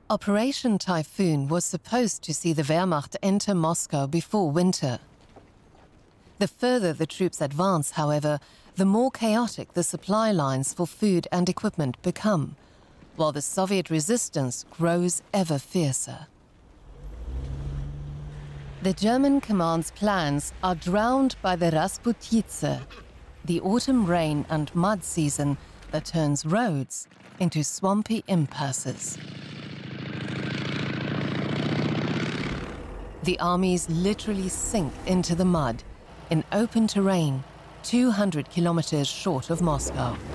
Operation Typhoon was supposed to see the Wehrmacht enter Moscow before winter. The further the troops advance, however, the more chaotic the supply lines for food and equipment become, while the Soviet resistance grows ever fiercer. The German command's plans are drowned by the Rasputitsa, the autumn rain and mud season that turns roads into swampy impasses. The armies literally sink into the mud in open terrain 200 kilometers short of Moscow.